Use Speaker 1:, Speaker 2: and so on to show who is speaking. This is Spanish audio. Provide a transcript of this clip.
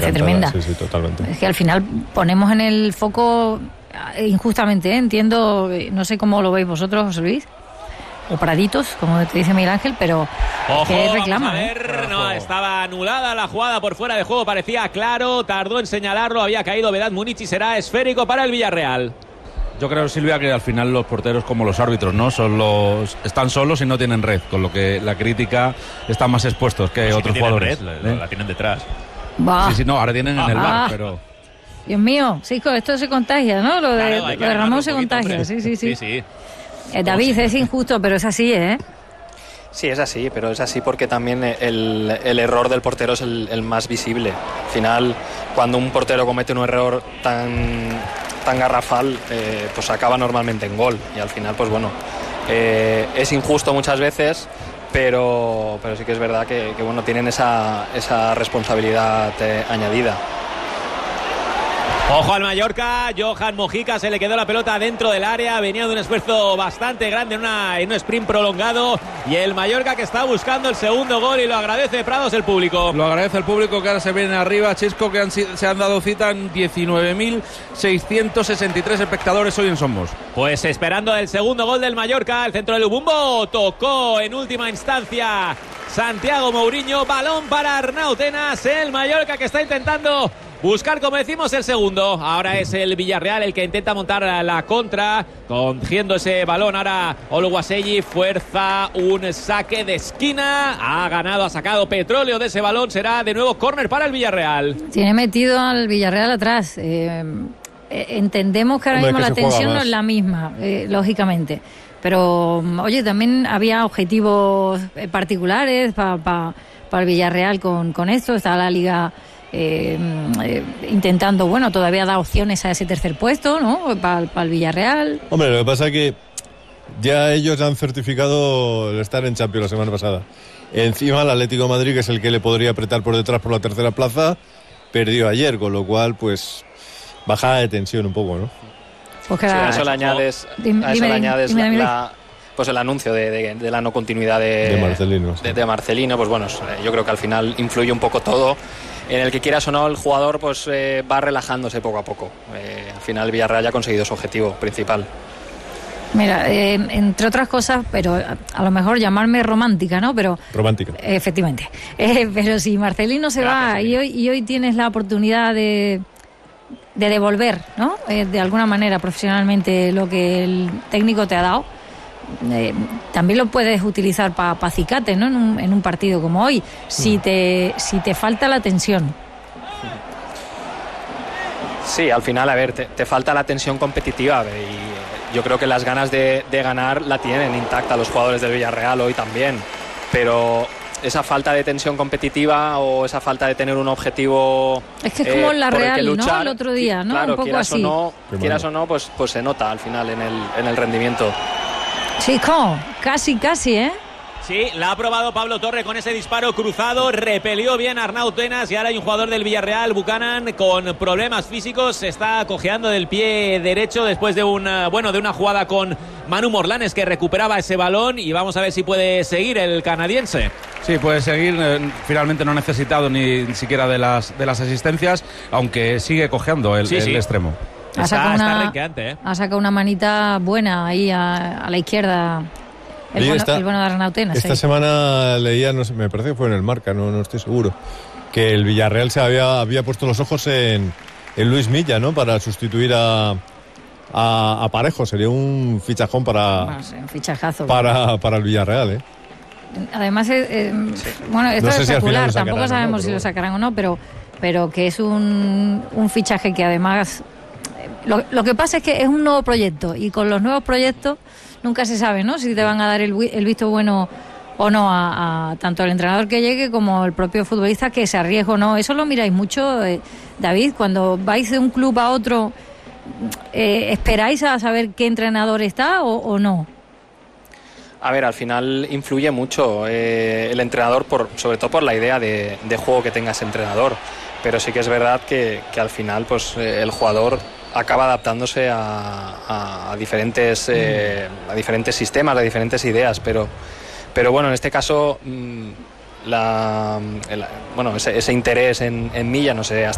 Speaker 1: tremenda.
Speaker 2: Sí, totalmente.
Speaker 1: Es que al final ponemos en el foco injustamente, entiendo, no sé cómo lo veis vosotros, José Luis, o Praditos, como te dice Miguel Ángel, pero
Speaker 3: ojo,
Speaker 1: que reclama.
Speaker 3: Vamos a ver, no, estaba anulada la jugada por fuera de juego, parecía claro, tardó en señalarlo, había caído Vedat Muniz y será esférico para el Villarreal.
Speaker 4: Yo creo, Silvia, que al final los porteros, como los árbitros, ¿no? Están solos y no tienen red, con lo que la crítica están más expuestos que otros jugadores.
Speaker 3: Red, la tienen detrás.
Speaker 4: Sí, no, ahora tienen en el bar, pero...
Speaker 1: Dios mío, sí, esto se contagia, ¿no? Lo de Ramón se contagia, hombre. Sí. David, es injusto, pero es así, ¿eh?
Speaker 5: Sí, es así, pero es así porque también el error del portero es el más visible. Al final, cuando un portero comete un error tan garrafal, pues acaba normalmente en gol. Y al final, pues bueno, es injusto muchas veces, pero sí que es verdad que bueno, tienen esa responsabilidad añadida.
Speaker 3: Ojo al Mallorca, Johan Mojica, se le quedó la pelota dentro del área, venía de un esfuerzo bastante grande en un sprint prolongado, y el Mallorca que está buscando el segundo gol, y lo agradece Prados el público.
Speaker 4: Lo agradece el público, que ahora se viene arriba, Chisco, que se han dado cita en 19.663 espectadores hoy en Somos.
Speaker 3: Pues esperando el segundo gol del Mallorca, el centro del Ubumbo, tocó en última instancia Santiago Mourinho, balón para Arnau Tenas, el Mallorca que está intentando buscar, como decimos, el segundo. Ahora es el Villarreal el que intenta montar la contra, cogiendo ese balón. Ahora Oluwaseyi fuerza un saque de esquina. Ha sacado petróleo de ese balón. Será de nuevo córner para el Villarreal.
Speaker 1: Tiene metido al Villarreal atrás. Entendemos que ahora mismo la tensión no es la misma, lógicamente. Pero, oye, también había objetivos particulares para el Villarreal con esto. Está la Liga intentando, bueno, todavía da opciones a ese tercer puesto, ¿no? Para el Villarreal.
Speaker 2: Hombre, lo que pasa es que ya ellos han certificado el estar en Champions la semana pasada. Encima el Atlético de Madrid, que es el que le podría apretar por detrás por la tercera plaza, perdió ayer, con lo cual, pues, bajada de tensión un poco, ¿no?
Speaker 1: Pues
Speaker 5: a eso le añades, pues el anuncio de la no continuidad de
Speaker 2: Marcelino.
Speaker 5: De Marcelino, pues bueno, yo creo que al final influye un poco todo. En el que quieras o no, el jugador pues va relajándose poco a poco. Al final el Villarreal ya ha conseguido su objetivo principal.
Speaker 1: Mira, entre otras cosas, pero a lo mejor llamarme romántica, ¿no? Pero
Speaker 2: romántica.
Speaker 1: Efectivamente. Pero si Marcelino se va y hoy tienes la oportunidad de devolver, ¿no? De alguna manera profesionalmente lo que el técnico te ha dado, también lo puedes utilizar para acicate, ¿no? En un partido como hoy, si te falta la tensión.
Speaker 5: Sí, al final, a ver, te falta la tensión competitiva, y yo creo que las ganas de ganar la tienen intacta los jugadores del Villarreal hoy también, pero esa falta de tensión competitiva o esa falta de tener un objetivo,
Speaker 1: es que es como la Real,
Speaker 5: luchar,
Speaker 1: ¿no? El otro día, ¿no?
Speaker 5: Claro,
Speaker 1: un poco así.
Speaker 5: Quieras o no, pues se nota al final en el rendimiento.
Speaker 1: Chico, casi, ¿eh?
Speaker 3: Sí, la ha probado Pablo Torre con ese disparo cruzado, repelió bien a Arnau Tenas, y ahora hay un jugador del Villarreal, Buchanan, con problemas físicos, se está cojeando del pie derecho después de una jugada con Manu Morlanes, que recuperaba ese balón, y vamos a ver si puede seguir el canadiense.
Speaker 4: Sí, puede seguir, finalmente no ha necesitado ni siquiera de las asistencias, aunque sigue cojeando el extremo.
Speaker 3: Está renqueante, ¿eh?
Speaker 1: Ha sacado una manita buena ahí a la izquierda. El bueno de Arnau Tenas.
Speaker 2: Esta semana leía, no sé, me parece que fue en el Marca, no estoy seguro, que el Villarreal se había puesto los ojos en Luis Milla, ¿no? Para sustituir a Parejo. Sería un fichajón
Speaker 1: un fichajazo
Speaker 2: para el Villarreal, ¿eh?
Speaker 1: Además, bueno, esto es especular, tampoco sabemos si lo sacarán o no, pero que es un fichaje que además... Lo que pasa es que es un nuevo proyecto, y con los nuevos proyectos nunca se sabe, ¿no? Si te van a dar el visto bueno o no a tanto el entrenador que llegue como el propio futbolista que se arriesgue o no. Eso lo miráis mucho, David, cuando vais de un club a otro, ¿esperáis a saber qué entrenador está o no?
Speaker 5: A ver, al final influye mucho el entrenador, sobre todo por la idea de juego que tenga ese entrenador, pero sí que es verdad que al final pues el jugador acaba adaptándose a diferentes sistemas, a diferentes ideas, pero bueno, en este caso ese interés en Milla, no sé